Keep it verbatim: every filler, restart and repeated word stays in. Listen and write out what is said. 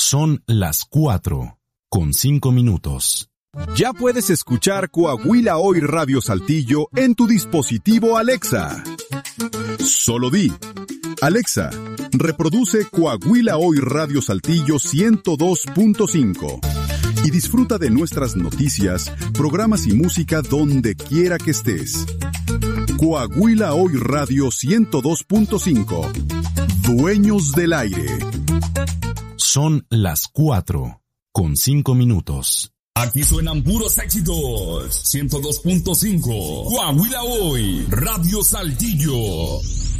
Son las cuatro, con cinco minutos. Ya puedes escuchar Coahuila Hoy Radio Saltillo en tu dispositivo Alexa. Solo di: Alexa, reproduce Coahuila Hoy Radio Saltillo ciento dos punto cinco y disfruta de nuestras noticias, programas y música donde quiera que estés. Coahuila Hoy Radio ciento dos punto cinco. Dueños del aire. Son las cuatro, con cinco minutos. Aquí suenan puros éxitos. ciento dos punto cinco. Coahuila Hoy, Radio Saltillo.